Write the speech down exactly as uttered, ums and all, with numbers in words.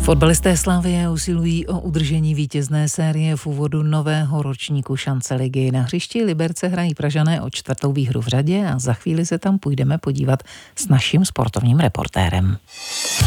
Fotbalisté Slavie usilují o udržení vítězné série v úvodu nového ročníku šance ligy. Na hřišti Liberce hrají Pražané o čtvrtou výhru v řadě a za chvíli se tam půjdeme podívat s naším sportovním reportérem.